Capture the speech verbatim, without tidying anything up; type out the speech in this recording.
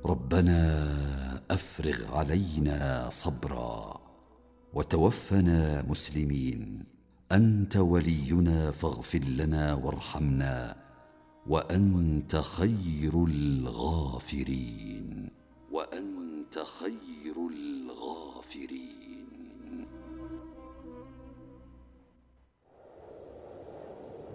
ربنا أفرغ علينا صبرا وتوفنا مسلمين. أنت ولينا فاغفر لنا وارحمنا وأنت خير الغافرين. وأنت خير الغافرين.